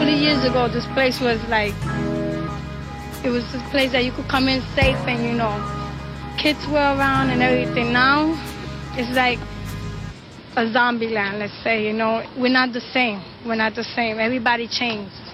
30 years ago, this place was like, it was this place that you could come in safe and, you know, kids were around and everything. Now, it's like a zombie land, let's say, you know. We're not the same. We're not the same. Everybody changed.